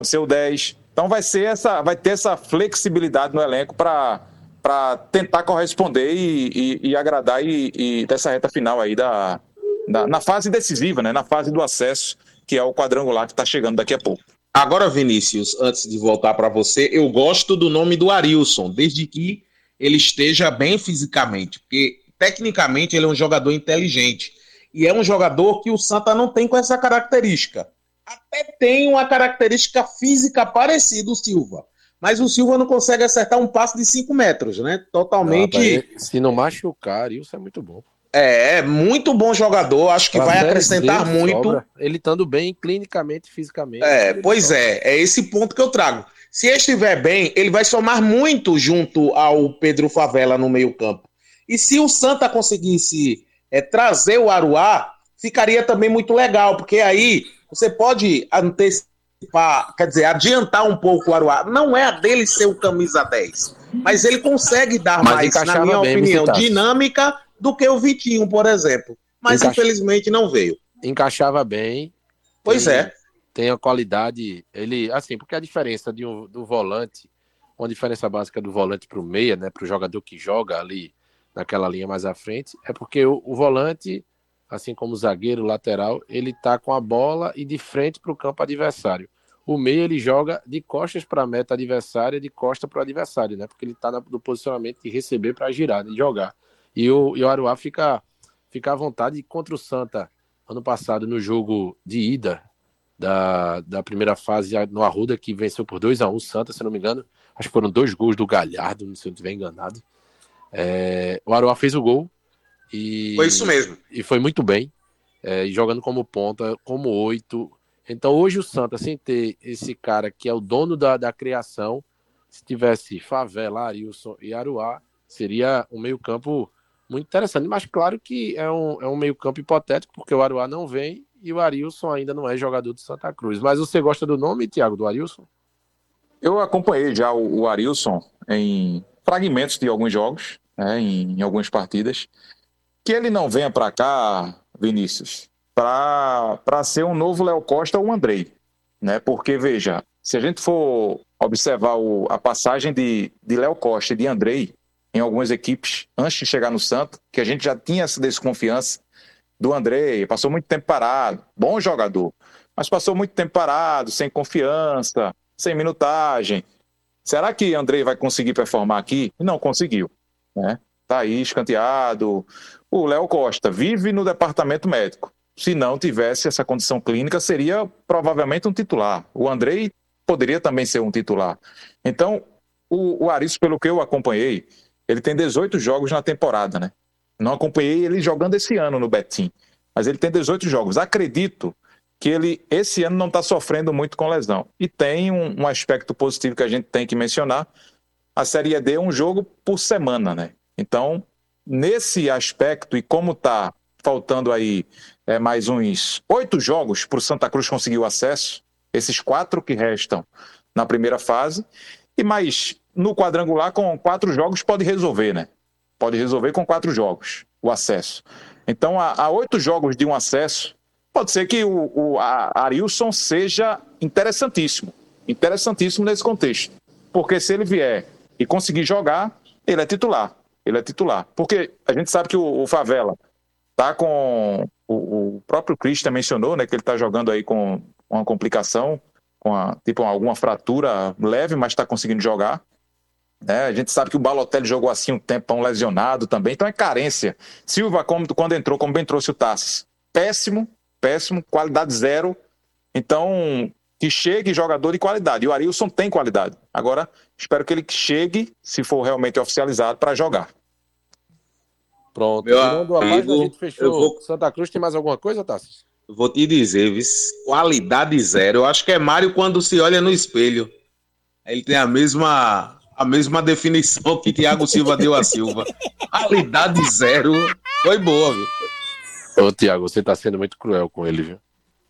ser o 10. Então vai ter essa flexibilidade no elenco para tentar corresponder e agradar e dessa reta final aí na fase decisiva, né? Na fase do acesso, que é o quadrangular que está chegando daqui a pouco. Agora, Vinícius, antes de voltar para você, eu gosto do nome do Arilson, desde que ele esteja bem fisicamente, porque tecnicamente ele é um jogador inteligente e é um jogador que o Santa não tem com essa característica. Até tem uma característica física parecida o Silva, mas o Silva não consegue acertar um passe de 5 metros, né? Totalmente... Não, se não machucar, isso é muito bom. É muito bom jogador, acho que vai acrescentar muito. Sobra. Ele estando bem clinicamente, fisicamente. Pois é esse ponto que eu trago. Se ele estiver bem, ele vai somar muito junto ao Pedro Favela no meio campo. E se o Santa conseguisse trazer o Aruá, ficaria também muito legal, porque aí você pode antecipar, quer dizer, adiantar um pouco o Aruá. Não é a dele ser o camisa 10, mas ele consegue dar mais, na minha opinião, dinâmica do que o Vitinho, por exemplo. Mas infelizmente não veio. Encaixava bem. Pois tem a qualidade, ele, assim, porque a diferença do volante, uma diferença básica do volante para o meia, né, para o jogador que joga ali naquela linha mais à frente, é porque o volante, assim como o zagueiro, o lateral, ele tá com a bola e de frente para o campo adversário. O meia, ele joga de costas para a meta adversária, de costa para o adversário, né, porque ele tá no posicionamento de receber para girar, de jogar. E o Aruá fica à vontade contra o Santa, ano passado, no jogo de ida da primeira fase no Arruda, que venceu por 2-1 o Santa, se não me engano. Acho que foram 2 gols do Galhardo, se eu não estiver enganado. O Aruá fez o gol. Foi isso mesmo. E foi muito bem, jogando como ponta, como 8. Então hoje o Santa, sem ter esse cara que é o dono da criação, se tivesse Favela, Arilson e Aruá, seria um meio-campo muito interessante, mas claro que é um meio-campo hipotético, porque o Aruá não vem e o Arilson ainda não é jogador do Santa Cruz. Mas você gosta do nome, Thiago, do Arilson? Eu acompanhei já o Arilson em fragmentos de alguns jogos, né, em algumas partidas. Que ele não venha para cá, Vinícius, para ser um novo Léo Costa ou um Andrei, né? Porque, veja, se a gente for observar a passagem de Léo Costa e de Andrei em algumas equipes, antes de chegar no Santa, que a gente já tinha essa desconfiança do Andrei, passou muito tempo parado, bom jogador, mas passou muito tempo parado, sem confiança, sem minutagem. Será que Andrei vai conseguir performar aqui? Não conseguiu, né? Tá aí escanteado. O Léo Costa vive no departamento médico. Se não tivesse essa condição clínica, seria provavelmente um titular. O Andrei poderia também ser um titular. Então, o Arilson, pelo que eu acompanhei, ele tem 18 jogos na temporada, né? Não acompanhei ele jogando esse ano no Betim, mas ele tem 18 jogos. Acredito que ele, esse ano, não está sofrendo muito com lesão. E tem um aspecto positivo que a gente tem que mencionar. A Série D é um jogo por semana, né? Então, nesse aspecto, e como está faltando aí mais uns 8 jogos para o Santa Cruz conseguir o acesso, esses 4 que restam na primeira fase, e mais no quadrangular com 4 jogos pode resolver, né? Pode resolver com 4 jogos o acesso. Então, a 8 jogos de um acesso, pode ser que o Arilson seja interessantíssimo nesse contexto, porque se ele vier e conseguir jogar, ele é titular. Porque a gente sabe que o Favela tá com... O próprio Christian mencionou, né, que ele tá jogando aí com uma complicação, tipo alguma fratura leve, mas está conseguindo jogar. Né? A gente sabe que o Balotelli jogou assim um tempão lesionado também, então é carência. Silva, quando entrou, como bem trouxe o Tassis, péssimo, qualidade zero. Então, que chegue jogador de qualidade. E o Arilson tem qualidade. Agora, espero que ele chegue, se for realmente oficializado, para jogar. Pronto. Virando a página, a gente fechou. Santa Cruz, tem mais alguma coisa, Tassis? Vou te dizer, qualidade zero. Eu acho que é Mário quando se olha no espelho. Ele tem a mesma definição que Thiago Silva deu a Silva. Qualidade zero. Foi boa, viu? Ô, Thiago, você tá sendo muito cruel com ele, viu?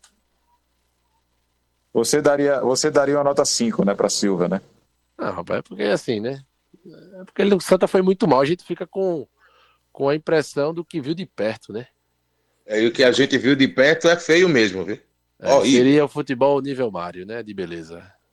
Você daria uma nota 5, né, para Silva, né? Não, rapaz, é porque assim, né? É porque o Santa foi muito mal. A gente fica com a impressão do que viu de perto, né? E o que a gente viu de perto é feio mesmo, viu? Seria o futebol nível Mário, né? De beleza.